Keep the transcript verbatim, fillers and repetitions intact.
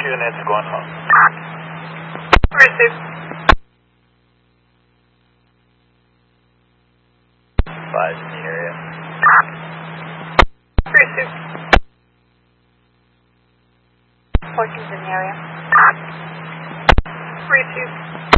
units going home. Received. Five's in the area. Received. fourteen's in the area. Received.